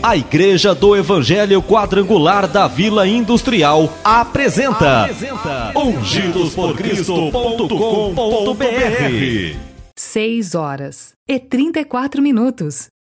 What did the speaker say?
A Igreja do Evangelho Quadrangular da Vila Industrial apresenta ungidosporcristo.com.br. 6 horas e 34 minutos.